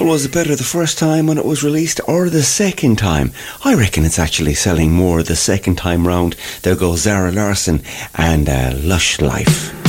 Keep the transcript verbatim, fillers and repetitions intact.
Well, was it better the first time when it was released or the second time? I reckon it's actually selling more the second time round. There goes Zara Larsson and uh, Lush Life.